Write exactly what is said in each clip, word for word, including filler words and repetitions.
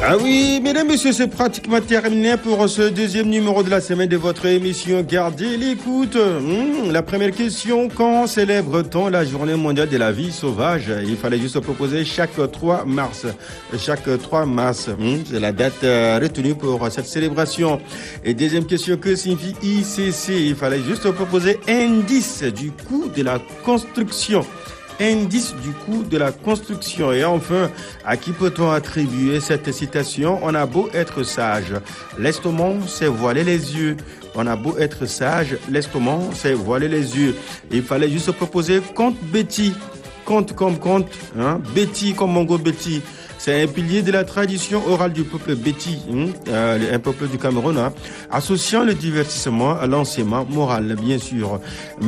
Ah oui, mesdames, messieurs, c'est pratiquement terminé pour ce deuxième numéro de la semaine de votre émission. Gardez l'écoute. Mmh, la première question, quand célèbre-t-on la journée mondiale de la vie sauvage? Il fallait juste proposer chaque trois mars. Chaque trois mars, mmh, c'est la date euh, retenue pour cette célébration. Et deuxième question, que signifie I C C? Il fallait juste proposer indice du coût de la construction. Indice du coût de la construction. Et enfin, à qui peut-on attribuer cette citation? On a beau être sage, l'estomac c'est voiler les yeux. On a beau être sage, l'estomac c'est voiler les yeux. Il fallait juste proposer conte Betty. Conte comme conte, hein? Betty comme Mongo Betty. C'est un pilier de la tradition orale du peuple Betty, hein, euh, un peuple du Cameroun, hein, associant le divertissement à l'enseignement moral, bien sûr.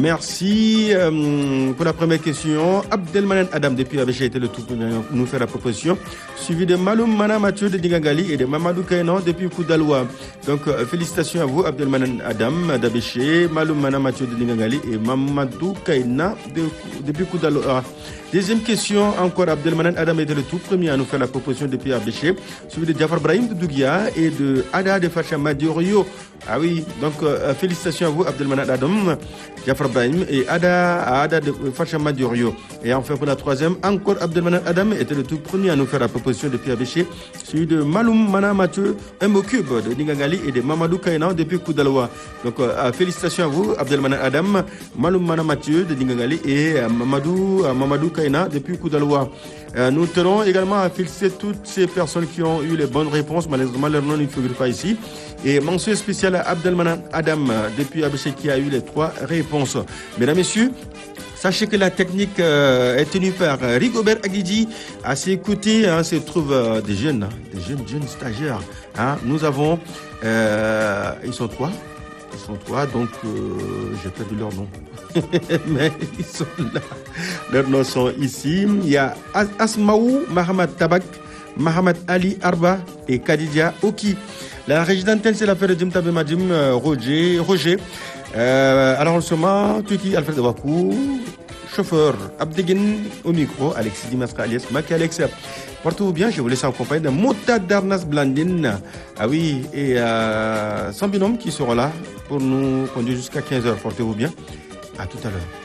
Merci euh, pour la première question. Abdelmanen Adam, depuis Abéché, était le tout premier à nous faire la proposition, suivi de Maloum Mana Mathieu de Digangali et de Mamadou Kainan depuis Koudaloua. Donc, euh, félicitations à vous, Abdelmanen Adam d'Abéché, Maloum Mana Mathieu de Digangali et Mamadou Kainan de, depuis Koudaloua. Deuxième question, encore Abdelmanen Adam était le tout premier à nous faire la proposition depuis Abéché, suivi de Jafar Brahim de Dougia et de Ada de Fachama Diorio. Ah oui, donc euh, félicitations à vous Abdelmanen Adam, Jafar Brahim et Ada, Ada de Fachama Diorio. Et enfin pour la troisième, encore Abdelmanen Adam était le tout premier à nous faire la proposition depuis Abéché, suivi de Maloum Mana Mathieu Mbokub de Nigangali et de Mamadou Kainan depuis Koudaloua. Donc euh, félicitations à vous Abdelmanen Adam, Maloum Mana Mathieu de Nigangali et euh, Mamadou, euh, Mamadou Kainan depuis Koudaloua. Euh, nous tenons également à féliciter toutes ces personnes qui ont eu les bonnes réponses. Malheureusement, leur nom ne figure pas ici. Et mention spéciale à Abdelmanen Adam depuis Abéché qui a eu les trois réponses. Mesdames, Messieurs, sachez que la technique euh, est tenue par Rigobert Aguidi. À ses côtés hein, se trouvent euh, des jeunes, des jeunes, jeunes stagiaires. Hein. Nous avons, euh, ils sont trois. Ils sont trois, donc euh, j'ai perdu leur nom. Mais ils sont là. Leurs noms sont ici. Il y a Asmaou Mahamad Tabak, Mahamad Ali Arba et Khadija Oki. La régie d'antenne, c'est l'affaire de Jim Tabé Madim, Roger. Roger. Euh, alors en ce moment, Tuki Alfred Wakou, chauffeur Abdegin au micro, Alexis Dimastra alias Maki Alex. Portez-vous bien, je vous laisse en compagnie de Mota Darnas Blandine. Ah oui, et euh, son binôme qui sera là pour nous conduire jusqu'à quinze heures. Portez-vous bien. À tout à l'heure.